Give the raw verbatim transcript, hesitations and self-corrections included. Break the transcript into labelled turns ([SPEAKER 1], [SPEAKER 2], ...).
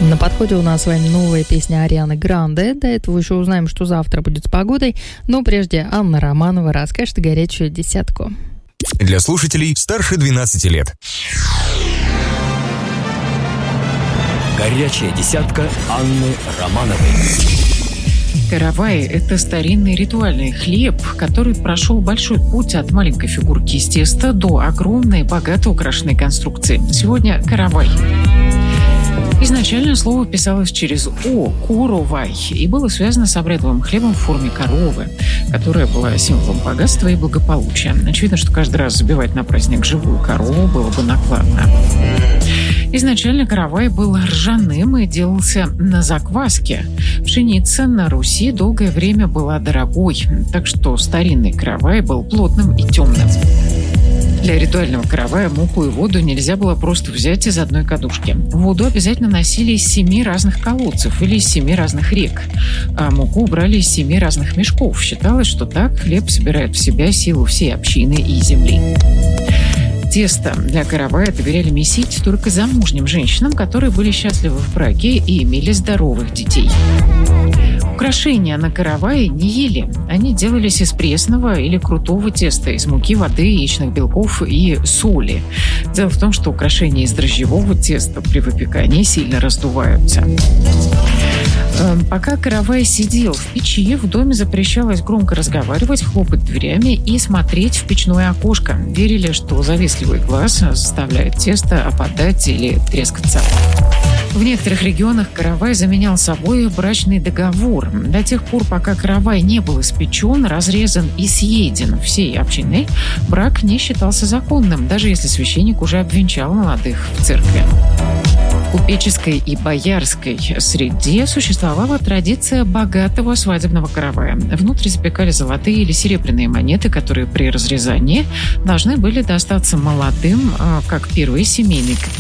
[SPEAKER 1] На подходе у нас с вами новая песня Арианы Гранде. До этого еще узнаем, что завтра будет с погодой. Но прежде Анна Романова расскажет горячую десятку.
[SPEAKER 2] Для слушателей старше двенадцати лет.
[SPEAKER 3] Горячая десятка Анны Романовой.
[SPEAKER 4] Каравай – это старинный ритуальный хлеб, который прошел большой путь от маленькой фигурки из теста до огромной, богато украшенной конструкции. Сегодня каравай. Изначально слово писалось через «о» – «коровай» и было связано с обрядовым хлебом в форме коровы, которая была символом богатства и благополучия. Очевидно, что каждый раз забивать на праздник живую корову было бы накладно. Изначально каравай был ржаным и делался на закваске. Пшеница на Руси долгое время была дорогой, так что старинный каравай был плотным и темным. Для ритуального каравая муку и воду нельзя было просто взять из одной кадушки. Воду обязательно носили из семи разных колодцев или из семи разных рек, а муку брали из семи разных мешков. Считалось, что так хлеб собирает в себя силу всей общины и земли. Тесто для каравая доверяли месить только замужним женщинам, которые были счастливы в браке и имели здоровых детей. Украшения на каравае не ели. Они делались из пресного или крутого теста, из муки, воды, яичных белков и соли. Дело в том, что украшения из дрожжевого теста при выпекании сильно раздуваются. Пока каравай сидел в печи, в доме запрещалось громко разговаривать, хлопать дверями и смотреть в печное окошко. Верили, что завистливый глаз заставляет тесто опадать или трескаться. В некоторых регионах каравай заменял собой брачный договор. До тех пор, пока каравай не был испечен, разрезан и съеден всей общиной, брак не считался законным, даже если священник уже обвенчал молодых в церкви. В купеческой и боярской среде существовала традиция богатого свадебного каравая. Внутрь запекали золотые или серебряные монеты, которые при разрезании должны были достаться молодым, как первый семейный